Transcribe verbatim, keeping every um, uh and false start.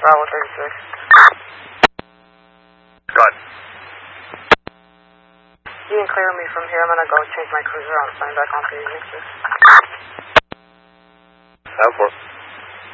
Bravo thirty-six. Go ahead. You can clear me from here. I'm going to go change my cruiser. I'm flying back on for you, Victor. Have for